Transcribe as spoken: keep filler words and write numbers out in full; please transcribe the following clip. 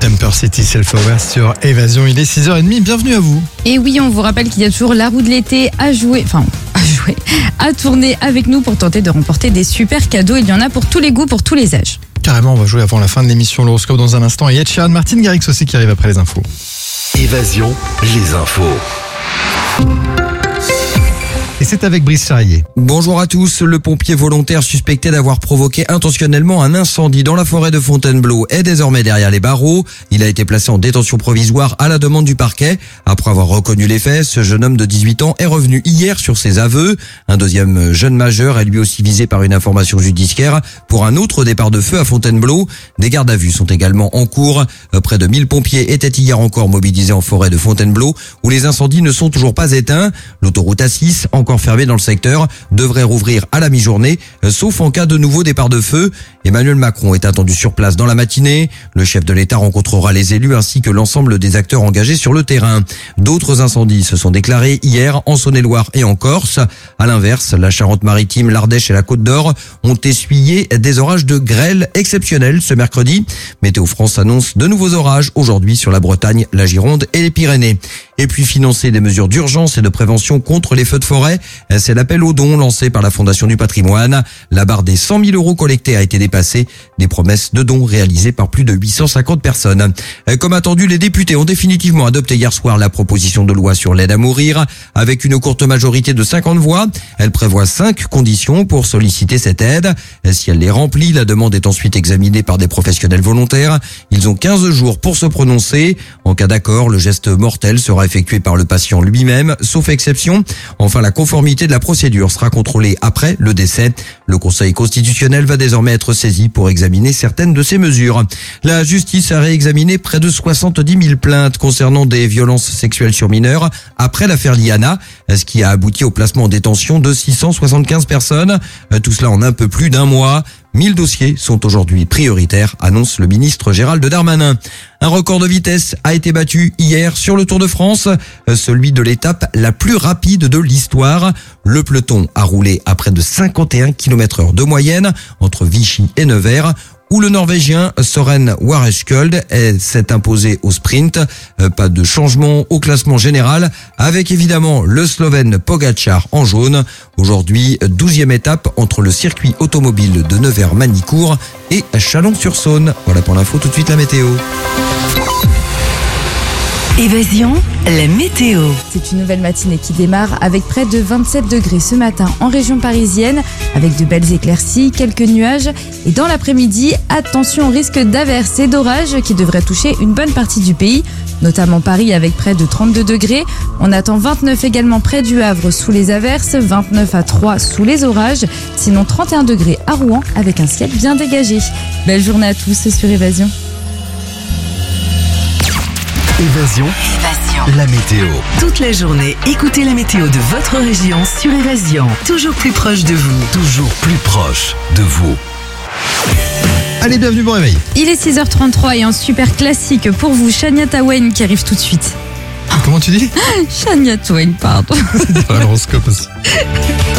Temper City Self-Aware sur Évasion. Il est six heures trente, bienvenue à vous. Et oui, on vous rappelle qu'il y a toujours la roue de l'été à jouer, enfin à jouer, à tourner avec nous pour tenter de remporter des super cadeaux. Il y en a pour tous les goûts, pour tous les âges. Carrément, on va jouer avant la fin de l'émission. L'horoscope dans un instant. Et Ed Sheeran, Martin Garrix aussi qui arrive après les infos. Évasion, les infos. Et c'est avec Brice Charrier. Bonjour à tous. Le pompier volontaire suspecté d'avoir provoqué intentionnellement un incendie dans la forêt de Fontainebleau est désormais derrière les barreaux. Il a été placé en détention provisoire à la demande du parquet. Après avoir reconnu les faits, ce jeune homme de dix-huit ans est revenu hier sur ses aveux. Un deuxième jeune majeur est lui aussi visé par une information judiciaire pour un autre départ de feu à Fontainebleau. Des gardes à vue sont également en cours. Près de mille pompiers étaient hier encore mobilisés en forêt de Fontainebleau où les incendies ne sont toujours pas éteints. L'autoroute A six, encore fermée dans le secteur, devrait rouvrir à la mi-journée, sauf en cas de nouveau départ de feu. Emmanuel Macron est attendu sur place dans la matinée. Le chef de l'État rencontrera les élus ainsi que l'ensemble des acteurs engagés sur le terrain. D'autres incendies se sont déclarés hier en Saône-et-Loire et en Corse. À l'inverse, la Charente-Maritime, l'Ardèche et la Côte d'Or ont essuyé des orages de grêle exceptionnels ce mercredi. Météo France annonce de nouveaux orages aujourd'hui sur la Bretagne, la Gironde et les Pyrénées. Et puis financer des mesures d'urgence et de prévention contre les feux de forêt, c'est l'appel aux dons lancé par la Fondation du Patrimoine. La barre des cent mille euros collectés a été dépassée. Des promesses de dons réalisées par plus de huit cent cinquante personnes. Comme attendu, les députés ont définitivement adopté hier soir la proposition de loi sur l'aide à mourir. Avec une courte majorité de cinquante voix, elle prévoit cinq conditions pour solliciter cette aide. Si elle les remplit, la demande est ensuite examinée par des professionnels volontaires. Ils ont quinze jours pour se prononcer. En cas d'accord, le geste mortel sera effectué par le patient lui-même, sauf exception. Enfin, la conformité de la procédure sera contrôlée après le décès. Le Conseil constitutionnel va désormais être saisi pour examiner certaines de ces mesures. La justice a réexaminé près de soixante-dix mille plaintes concernant des violences sexuelles sur mineurs après l'affaire Liana, ce qui a abouti au placement en détention de six cent soixante-quinze personnes. Tout cela en un peu plus d'un mois. mille dossiers sont aujourd'hui prioritaires, annonce le ministre Gérald Darmanin. Un record de vitesse a été battu hier sur le Tour de France, celui de l'étape la plus rapide de l'histoire. Le peloton a roulé à près de cinquante et un kilomètres heure de moyenne entre Vichy et Nevers, où le Norvégien Søren Wareskjold s'est imposé au sprint. Pas de changement au classement général, avec évidemment le Slovène Pogačar en jaune. Aujourd'hui, douzième étape entre le circuit automobile de Nevers-Manicourt et Chalon-sur-Saône. Voilà pour l'info, tout de suite la météo. Évasion, la météo. C'est une nouvelle matinée qui démarre avec près de vingt-sept degrés ce matin en région parisienne, avec de belles éclaircies, quelques nuages. Et dans l'après-midi, attention au risque d'averses et d'orages qui devraient toucher une bonne partie du pays, notamment Paris avec près de trente-deux degrés. On attend vingt-neuf également près du Havre sous les averses, vingt-neuf à Troyes sous les orages, sinon trente et un degrés à Rouen avec un ciel bien dégagé. Belle journée à tous sur Évasion. Évasion, Évasion. la météo. Toute la journée, écoutez la météo de votre région sur Évasion. Toujours plus proche de vous. Toujours plus proche de vous. Allez, bienvenue, bon réveil. Il est six heures trente-trois et un super classique pour vous, Shania Twain qui arrive tout de suite. Comment tu dis? Shania Twain, pardon. L'horoscope aussi.